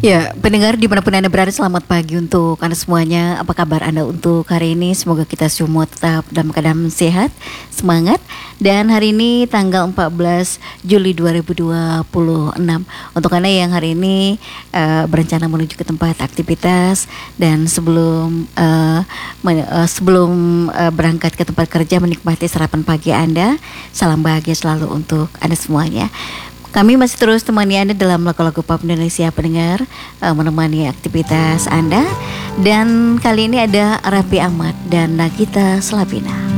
Ya, pendengar dimanapun Anda berada, selamat pagi untuk Anda semuanya. Apa kabar Anda untuk hari ini? Semoga kita semua tetap dalam keadaan sehat, semangat. Dan hari ini tanggal 14 Juli 2026. Untuk Anda yang hari ini berencana menuju ke tempat aktivitas dan sebelum berangkat ke tempat kerja, menikmati sarapan pagi Anda. Salam bahagia selalu untuk Anda semuanya. Kami masih terus temani Anda dalam lagu-lagu pop Indonesia pendengar, menemani aktivitas Anda. Dan kali ini ada Raffi Ahmad dan Nagita Slavina.